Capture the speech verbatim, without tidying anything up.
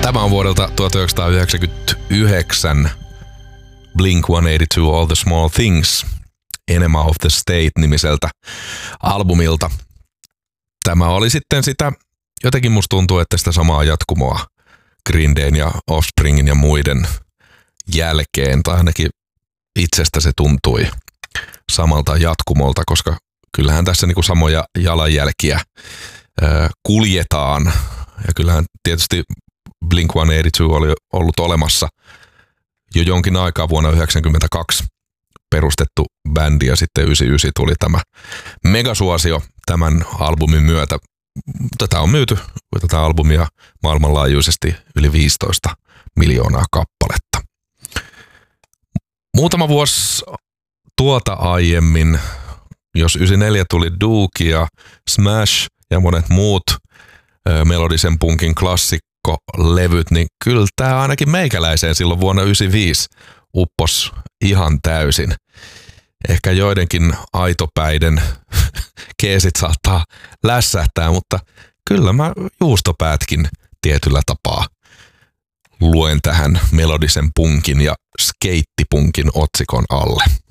Tämä on vuodelta tuhatyhdeksänsataayhdeksänkymmentäyhdeksän Blink sata kahdeksankymmentäkaksi All the Small Things Enema of the State-nimiseltä albumilta. Tämä oli sitten sitä, jotenkin musta tuntuu, että sitä samaa jatkumoa Green Dayn ja Offspringin ja muiden jälkeen, tai ainakin itsestä se tuntui samalta jatkumolta, koska kyllähän tässä niinku samoja jalanjälkiä ö, kuljetaan. Ja kyllähän tietysti Blink sata kahdeksankymmentäkaksi oli ollut olemassa jo jonkin aikaa, vuonna yhdeksänkymmentäkaksi perustettu bändi, ja sitten yhdeksänkymmentäyhdeksän tuli tämä megasuosio tämän albumin myötä. Tätä on myyty, tätä albumia maailmanlaajuisesti yli viisitoista miljoonaa kappaletta. Muutama vuosi tuota aiemmin, jos yhdeksänkymmentäneljä tuli Duke ja Smash ja monet muut ö, melodisen punkin klassikkolevyt, niin kyllä tämä ainakin meikäläiseen silloin vuonna yhdeksänkymmentäviisi uppos ihan täysin. Ehkä joidenkin aitopäiden keesit saattaa lässähtää, mutta kyllä mä juustopäätkin tietyllä tapaa luen tähän melodisen punkin ja skeittipunkin otsikon alle.